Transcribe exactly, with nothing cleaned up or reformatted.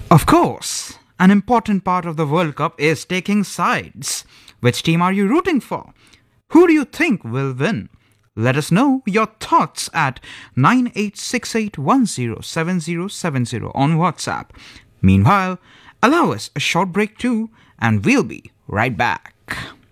Of course, an important part of the World Cup is taking sides. Which team are you rooting for? Who do you think will win? Let us know your thoughts at nine eight six eight one zero seven zero seven zero on WhatsApp. Meanwhile, allow us a short break too, and we'll be right back.